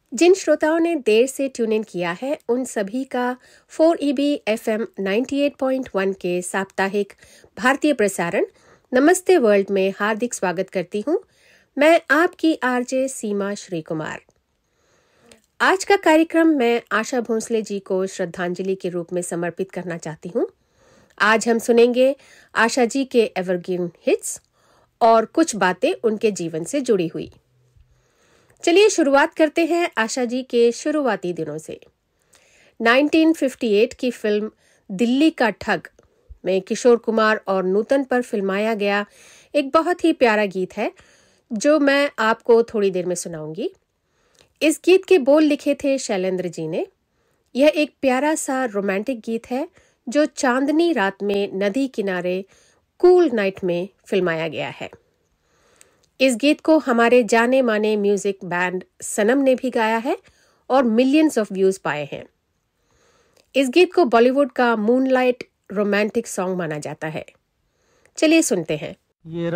जिन श्रोताओं ने देर से ट्यून इन किया है उन सभी का 4EB FM 98.1 के साप्ताहिक भारतीय प्रसारण नमस्ते वर्ल्ड में हार्दिक स्वागत करती हूं। मैं आपकी आरजे सीमा श्री कुमार। आज का कार्यक्रम मैं आशा भोंसले जी को श्रद्धांजलि के रूप में समर्पित करना चाहती हूं। आज हम सुनेंगे आशा जी के एवरग्रीन हिट्स और कुछ बातें उनके जीवन से जुड़ी हुई। चलिए शुरुआत करते हैं आशा जी के शुरुआती दिनों से। 1958 की फिल्म दिल्ली का ठग में किशोर कुमार और नूतन पर फिल्माया गया एक बहुत ही प्यारा गीत है जो मैं आपको थोड़ी देर में सुनाऊंगी। इस गीत के बोल लिखे थे शैलेंद्र जी ने। यह एक प्यारा सा रोमांटिक गीत है जो चांदनी रात में नदी किनारे कूल नाइट में फिल्माया गया है। इस गीत को हमारे जाने माने म्यूजिक बैंड सनम ने भी गाया है और मिलियंस ऑफ व्यूज पाए हैं। इस गीत को बॉलीवुड का मूनलाइट रोमांटिक सॉन्ग माना जाता है। चलिए सुनते हैं। ये